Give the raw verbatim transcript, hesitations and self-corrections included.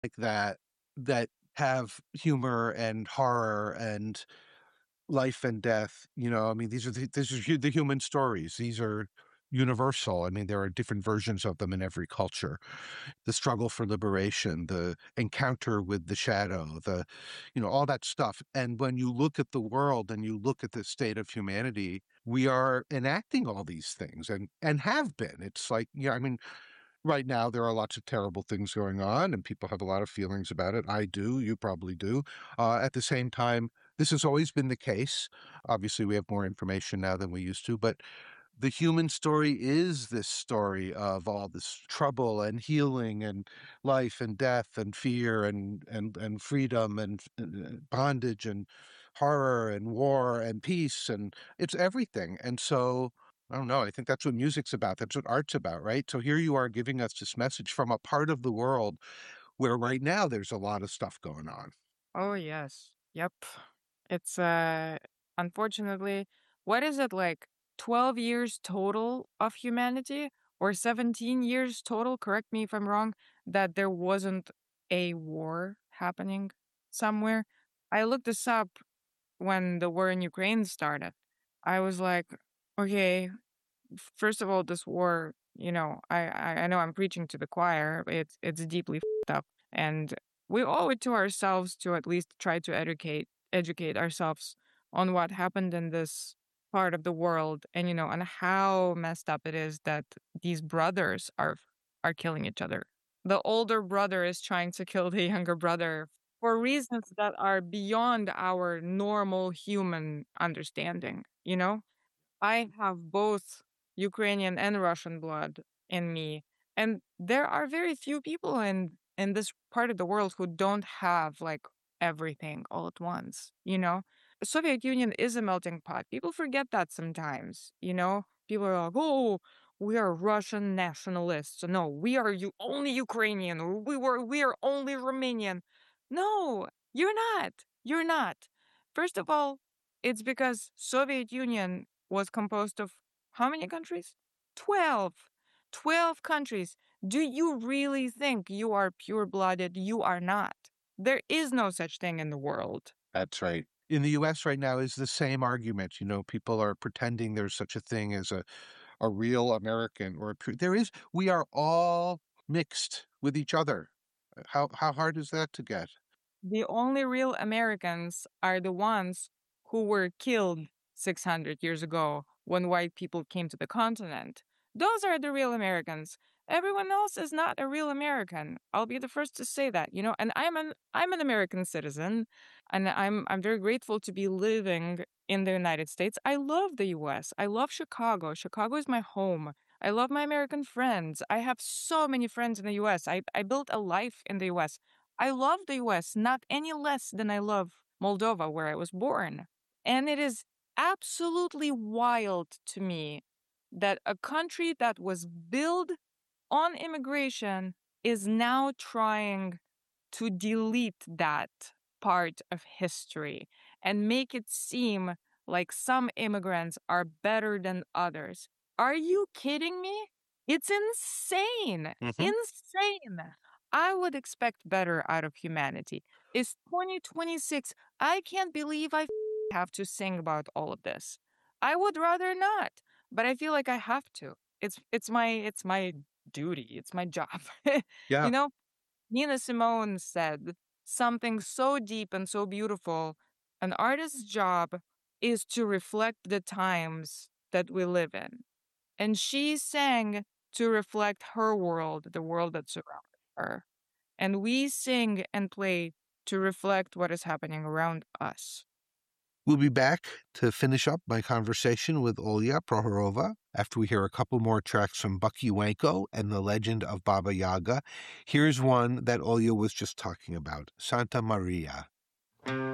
like that that have humor and horror and life and death, you know, I mean, these are the this is hu the human stories. These are universal. I mean, there are different versions of them in every culture. The struggle for liberation, the encounter with the shadow, the you know, all that stuff. And when you look at the world and you look at the state of humanity, we are enacting all these things and and have been. It's like, yeah, I mean, right now, there are lots of terrible things going on, and people have a lot of feelings about it. I do, you probably do. Uh, at the same time, this has always been the case. Obviously, we have more information now than we used to, but the human story is this story of all this trouble and healing and life and death and fear and and and freedom and uh, bondage and horror and war and peace, and it's everything. And so I don't know, I think that's what music's about. That's what art's about, right? So here you are giving us this message from a part of the world where right now there's a lot of stuff going on. Oh, yes. Yep. It's, uh, unfortunately, what is it like twelve years total of humanity or seventeen years total, correct me if I'm wrong, that there wasn't a war happening somewhere? I looked this up when the war in Ukraine started. I was like, okay, f- first of all, this war, you know, I, I, I know I'm preaching to the choir. It's it's deeply fed up, and we owe it to ourselves to at least try to educate educate ourselves on what happened in this part of the world, and you know, and how messed up it is that these brothers are are killing each other. The older brother is trying to kill the younger brother for reasons that are beyond our normal human understanding. You know, I have both Ukrainian and Russian blood in me, and there are very few people in in this part of the world who don't have like everything all at once, you know? The Soviet Union is a melting pot. People forget that sometimes, you know? People are like, "Oh, we are Russian nationalists. No, we are you only Ukrainian. We were we are only Romanian." No, you're not. You're not. First of all, it's because Soviet Union was composed of how many countries? twelve. twelve countries. Do you really think you are pure-blooded? You are not. There is no such thing in the world. That's right. In the U S right now is the same argument. You know, people are pretending there's such a thing as a, a real American or a pure, there is, we are all mixed with each other. How how hard is that to get? The only real Americans are the ones who were killed six hundred years ago when white people came to the continent. Those are the real Americans. Everyone else is not a real American. I'll be the first to say that, you know, and I'm an I'm an American citizen and I'm I'm very grateful to be living in the United States. I love the U S. I love Chicago. Chicago is my home. I love my American friends. I have so many friends in the U S. I, I built a life in the U S. I love the U S not any less than I love Moldova, where I was born. And it is absolutely wild to me that a country that was built on immigration is now trying to delete that part of history and make it seem like some immigrants are better than others. Are you kidding me? It's insane. Hmm. Insane. I would expect better out of humanity. It's twenty twenty-six. I can't believe I have to sing about all of this. I would rather not, but I feel like I have to. It's it's my it's my duty. It's my job. Yeah. You know, Nina Simone said something so deep and so beautiful. An artist's job is to reflect the times that we live in. And she sang to reflect her world, the world that surrounded her. And we sing and play to reflect what is happening around us. We'll be back to finish up my conversation with Olya Prohorova after we hear a couple more tracks from Bucky Wanko and the legend of Baba Yaga. Here's one that Olya was just talking about, Santa Maria.